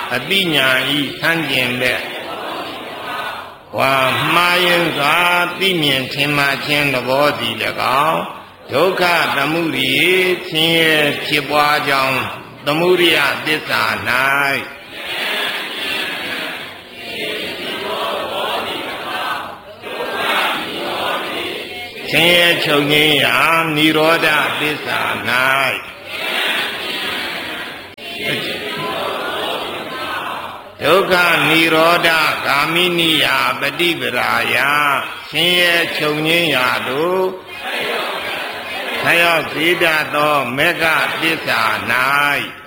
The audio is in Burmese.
အတိညာဤဆန်းကျင်တဲ့ဝါမှားယွင်းစွာသိမြင်ထင်မှခြင်းသဘောသည်၎င်းဒုက္ခသမုဒိယဆင်းရဲဖြစ်ပွားကြောင်းသမုဒိယသစ္စာ၌ဆင်းရဲချုပ်ငြိမ်းရာនិရောဓသစ္စာ၌ဒုက္ခនិရောဓဂာမိနိယပฏิပရာယဆင်းရဲချုပ်ငြိမ်းရာတို့ဆရောက်စေတတ်သောမေဃသစ္စာ၌